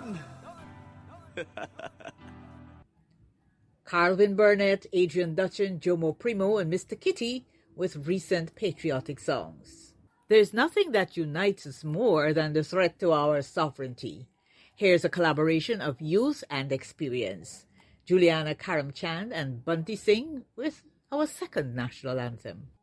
Done! Carlvin Burnett, Adrian Dutchin, Jomo Primo, and Mr. Kitty with recent patriotic songs. There's nothing that unites us more than the threat to our sovereignty. Here's a collaboration of youth and experience. Juliana Karamchand and Bunty Singh with our second national anthem.